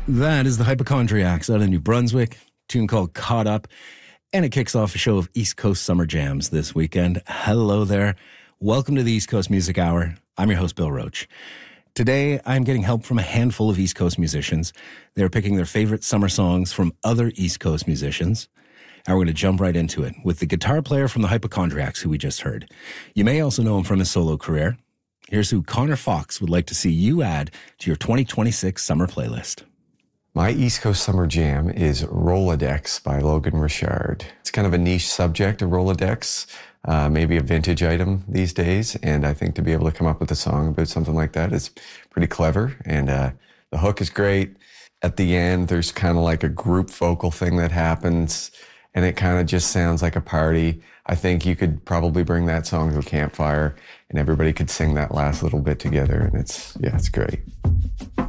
That is the Hypochondriacs out of New Brunswick, a tune called Caught Up, and it kicks off a show of East Coast Summer Jams this weekend. Hello there. Welcome to the East Coast Music Hour. I'm your host, Bill Roach. Today, I'm getting help from a handful of East Coast musicians. They're picking their favorite summer songs from other East Coast musicians. And we're going to jump right into it with the guitar player from the Hypochondriacs, who we just heard. You may also know him from his solo career. Here's who Connor Fox would like to see you add to your 2026 summer playlist. My East Coast Summer Jam is Rolodex by Logan Richard. It's kind of a niche subject, a Rolodex, maybe a vintage item these days. And I think to be able to come up with a song about something like that is pretty clever. And the hook is great. At the end, there's kind of like a group vocal thing that happens, and it kind of just sounds like a party. I think you could probably bring that song to a campfire, and everybody could sing that last little bit together. And it's great.